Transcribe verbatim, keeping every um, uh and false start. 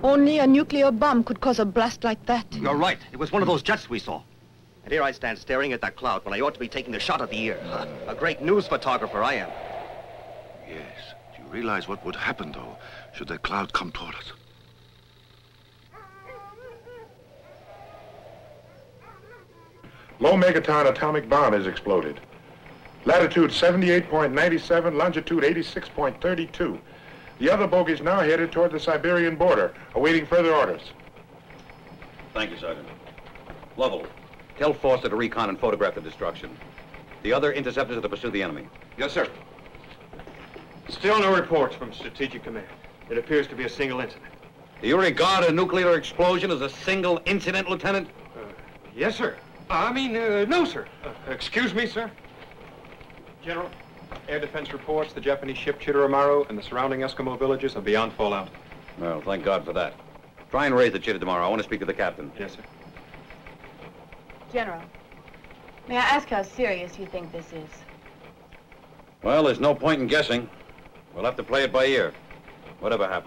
Only a nuclear bomb could cause a blast like that. You're right. It was one of those jets we saw. And here I stand staring at that cloud when I ought to be taking the shot of the year. A great news photographer I am. Yes. Do you realize what would happen, though, should that cloud come toward us? Low megaton atomic bomb has exploded. Latitude seventy-eight point nine seven, longitude eighty-six point three two. The other bogey's now headed toward the Siberian border, awaiting further orders. Thank you, Sergeant. Lovell, tell Foster to recon and photograph the destruction. The other interceptors are to pursue the enemy. Yes, sir. Still no reports from Strategic Command. It appears to be a single incident. Do you regard a nuclear explosion as a single incident, Lieutenant? Uh, yes, sir. I mean, uh, no, sir. Uh, excuse me, sir. General, air defense reports the Japanese ship Chitoromaru and the surrounding Eskimo villages are beyond fallout. Well, thank God for that. Try and raise the Chitta tomorrow. I want to speak to the captain. Yes, sir. General, may I ask how serious you think this is? Well, there's no point in guessing. We'll have to play it by ear, whatever happens.